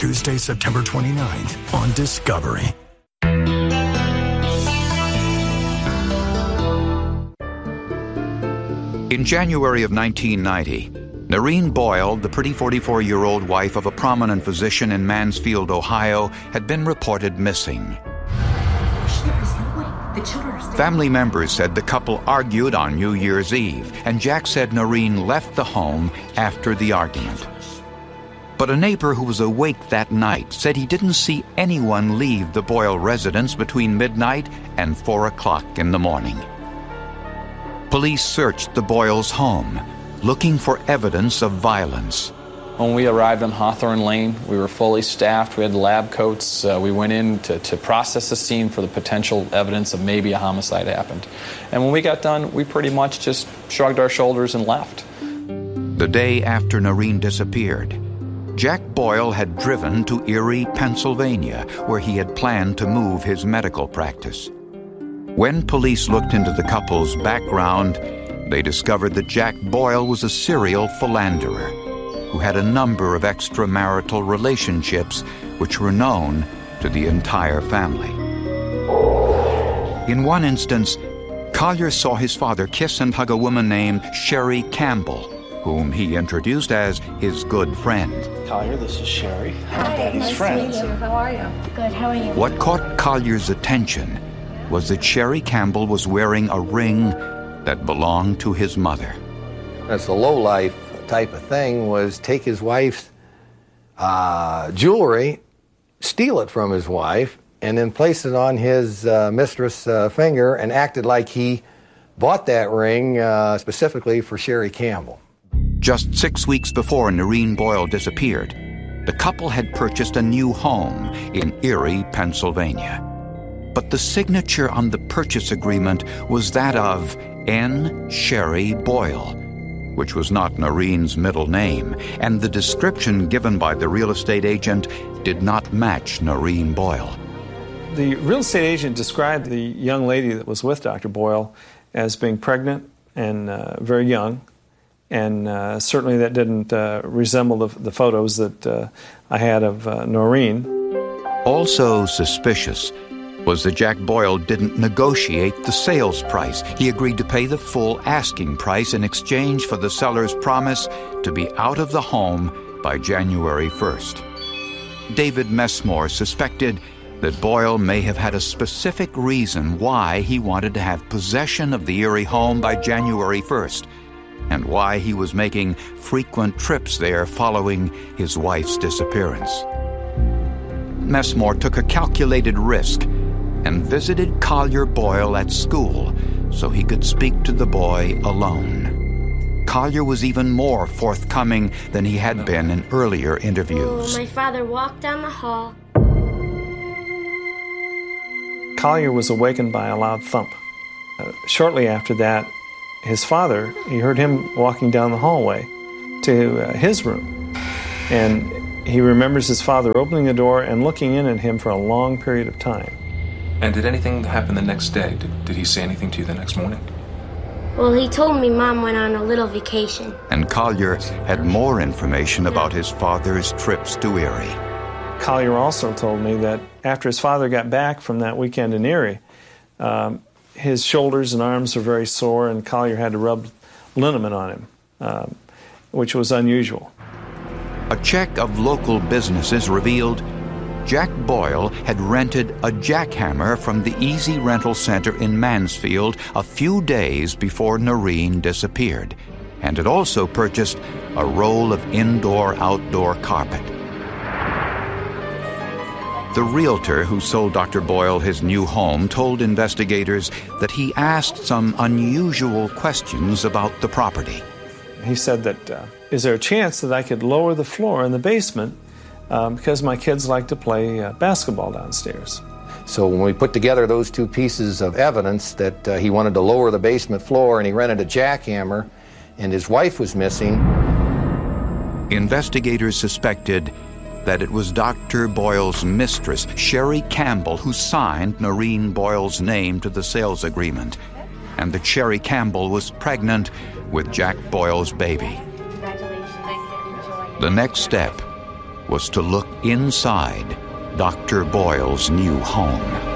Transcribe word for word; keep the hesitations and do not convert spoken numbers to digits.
Tuesday, September twenty-ninth on Discovery. In January of nineteen ninety, Noreen Boyle, the pretty forty-four-year-old wife of a prominent physician in Mansfield, Ohio, had been reported missing. Family members said the couple argued on New Year's Eve, and Jack said Noreen left the home after the argument. But a neighbor who was awake that night said he didn't see anyone leave the Boyle residence between midnight and four o'clock in the morning. Police searched the Boyles' home, looking for evidence of violence. When we arrived on Hawthorne Lane, we were fully staffed. We had lab coats. Uh, we went in to, to process the scene for the potential evidence of maybe a homicide happened. And when we got done, we pretty much just shrugged our shoulders and left. The day after Noreen disappeared, Jack Boyle had driven to Erie, Pennsylvania, where he had planned to move his medical practice. When police looked into the couple's background, they discovered that Jack Boyle was a serial philanderer who had a number of extramarital relationships which were known to the entire family. In one instance, Collier saw his father kiss and hug a woman named Sherry Campbell, whom he introduced as his good friend. Collier, this is Sherry. Hi, Daddy's nice friends. to meet you. How are you? Good, how are you? What caught Collier's attention was that Sherry Campbell was wearing a ring that belonged to his mother. That's a low-life type of thing, was take his wife's uh, jewelry, steal it from his wife, and then place it on his uh, mistress' uh, finger and acted like he bought that ring uh, specifically for Sherry Campbell. Just six weeks before Noreen Boyle disappeared, the couple had purchased a new home in Erie, Pennsylvania. But the signature on the purchase agreement was that of N. Sherry Boyle, which was not Noreen's middle name, and the description given by the real estate agent did not match Noreen Boyle. The real estate agent described the young lady that was with Doctor Boyle as being pregnant and uh, very young, and uh, certainly that didn't uh, resemble the, the photos that uh, I had of uh, Noreen. Also suspicious was that Jack Boyle didn't negotiate the sales price. He agreed to pay the full asking price in exchange for the seller's promise to be out of the home by January first. David Messmore suspected that Boyle may have had a specific reason why he wanted to have possession of the Erie home by January first, and why he was making frequent trips there following his wife's disappearance. Messmore took a calculated risk and visited Collier Boyle at school so he could speak to the boy alone. Collier was even more forthcoming than he had been in earlier interviews. Oh, my father walked down the hall. Collier was awakened by a loud thump. Uh, shortly after that, his father, he heard him walking down the hallway to uh, his room. And he remembers his father opening the door and looking in at him for a long period of time. And did anything happen the next day? Did, did he say anything to you the next morning? Well, he told me Mom went on a little vacation. And Collier had more information about his father's trips to Erie. Collier also told me that after his father got back from that weekend in Erie, um, his shoulders and arms were very sore, and Collier had to rub liniment on him, um, which was unusual. A check of local businesses revealed Jack Boyle had rented a jackhammer from the Easy Rental Center in Mansfield a few days before Noreen disappeared, and had also purchased a roll of indoor-outdoor carpet. The realtor who sold Doctor Boyle his new home told investigators that he asked some unusual questions about the property. He said that, uh, is there a chance that I could lower the floor in the basement um, because my kids like to play uh, basketball downstairs? So when we put together those two pieces of evidence that uh, he wanted to lower the basement floor and he rented a jackhammer and his wife was missing, investigators suspected that it was Doctor Boyle's mistress, Sherry Campbell, who signed Noreen Boyle's name to the sales agreement, and that Sherry Campbell was pregnant with Jack Boyle's baby. The next step was to look inside Doctor Boyle's new home.